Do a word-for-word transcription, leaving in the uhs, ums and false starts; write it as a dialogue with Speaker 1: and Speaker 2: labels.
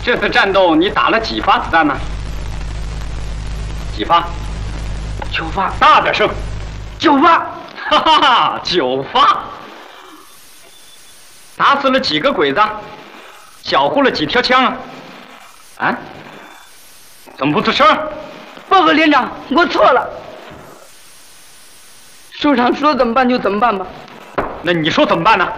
Speaker 1: 这次战斗你打了几发子弹呢？几发？
Speaker 2: 九发。
Speaker 1: 大点声！
Speaker 2: 九发！
Speaker 1: 哈哈哈，九发！打死了几个鬼子？缴获了几条枪啊？啊？怎么不吱声？
Speaker 2: 报告连长，我错了。首长说怎么办就怎么办吧。
Speaker 1: 那你说怎么办呢？